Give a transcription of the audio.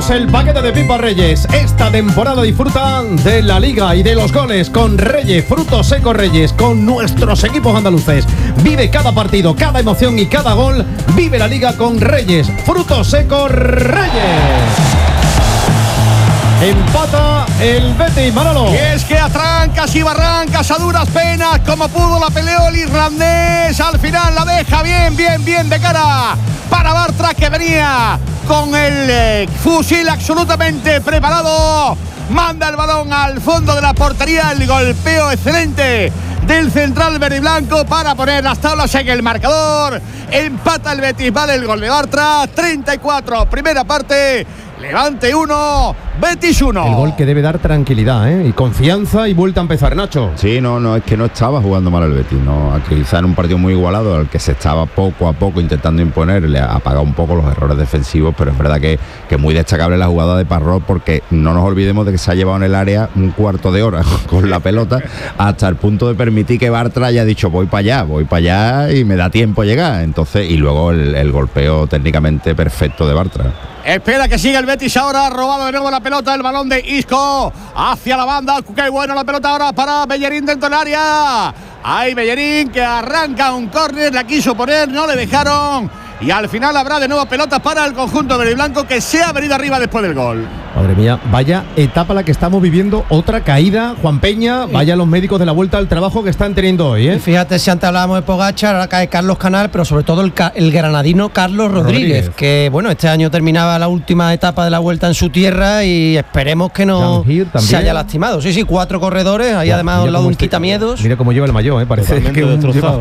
Abrimos el paquete de Pipa Reyes. Esta temporada disfruta de la Liga y de los goles con Reyes, frutos secos Reyes, con nuestros equipos andaluces. Vive cada partido, cada emoción y cada gol. Vive la Liga con Reyes, frutos secos Reyes. Empata el Betis, Manolo. Y es que a trancas y barrancas, a duras penas, como pudo, la peleó el irlandés. Al final la deja bien de cara para Bartra, que venía con el fusil absolutamente preparado. Manda el balón al fondo de la portería. El golpeo excelente del central verde y blanco para poner las tablas en el marcador. Empata el Betis, vale el gol de Bartra. 34, primera parte. Levante 1, Betis 1. El gol que debe dar tranquilidad, y confianza y vuelta a empezar, Nacho. Sí, no, es que no estaba jugando mal el Betis, no, quizá en un partido muy igualado al que se estaba poco a poco intentando imponer, le ha apagado un poco los errores defensivos, pero es verdad que muy destacable la jugada de Parrot, porque no nos olvidemos de que se ha llevado en el área un cuarto de hora con la pelota, hasta el punto de permitir que Bartra haya dicho voy para allá y me da tiempo llegar, entonces, y luego el golpeo técnicamente perfecto de Bartra. Espera que siga el Betis ahora, robado de nuevo la pelota, el balón de Isco hacia la banda. Qué bueno la pelota ahora para Bellerín dentro del área. Hay Bellerín que arranca un córner, la quiso poner, no le dejaron. Y al final habrá de nuevo pelotas para el conjunto verde y blanco, que se ha venido arriba después del gol. Madre mía, vaya etapa la que estamos viviendo, otra caída, Juan Peña, vaya los médicos de la vuelta al trabajo que están teniendo hoy, Y fíjate, si antes hablábamos de Pogačar, ahora cae Carlos Canal, pero sobre todo el granadino Carlos Rodríguez, que bueno, este año terminaba la última etapa de la vuelta en su tierra y esperemos que no se haya lastimado. Sí, 4 corredores, ahí además al lado de un quitamiedos. Mira cómo lleva el maillot, parece que lleva